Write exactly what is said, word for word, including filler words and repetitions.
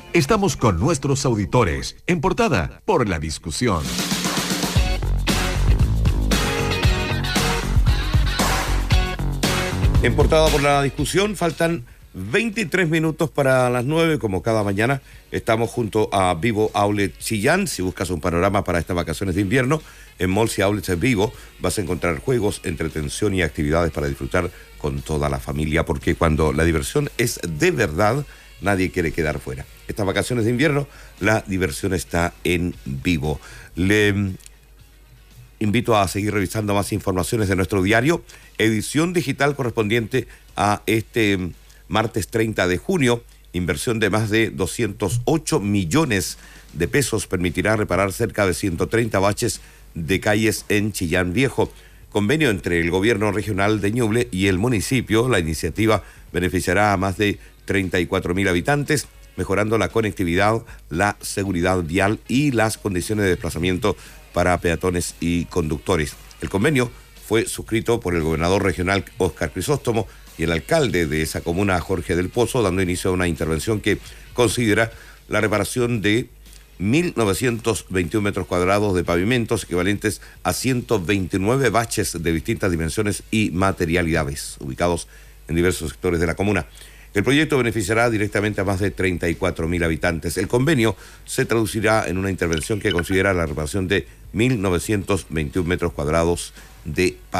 Estamos con nuestros auditores en Portada por la discusión. En Portada por la discusión faltan veintitrés minutos para las nueve, como cada mañana. Estamos junto a Vivo Outlet Chillán. Si buscas un panorama para estas vacaciones de invierno, en Malls y Outlets Vivo vas a encontrar juegos, entretención y actividades para disfrutar con toda la familia, porque cuando la diversión es de verdad, nadie quiere quedar fuera. Estas vacaciones de invierno, la diversión está en Vivo. Le invito a seguir revisando más informaciones de nuestro diario, edición digital correspondiente a este martes treinta de junio. Inversión de más de doscientos ocho millones de pesos permitirá reparar cerca de ciento treinta baches de calles en Chillán Viejo. Convenio entre el gobierno regional de Ñuble y el municipio. La iniciativa beneficiará a más de treinta y cuatro mil habitantes, mejorando la conectividad, la seguridad vial y las condiciones de desplazamiento para peatones y conductores. El convenio fue suscrito por el gobernador regional Óscar Crisóstomo y el alcalde de esa comuna, Jorge del Pozo, dando inicio a una intervención que considera la reparación de mil novecientos veintiún metros cuadrados de pavimentos, equivalentes a ciento veintinueve baches de distintas dimensiones y materialidades, ubicados en diversos sectores de la comuna. El proyecto beneficiará directamente a más de treinta y cuatro mil habitantes. El convenio se traducirá en una intervención que considera la reparación de mil novecientos veintiún metros cuadrados de pavimentos.